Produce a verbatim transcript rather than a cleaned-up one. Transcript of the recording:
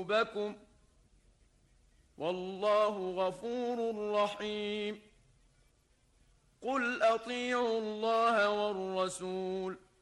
ذنوبكم والله غفور رحيم. قل أطيعوا الله والرسول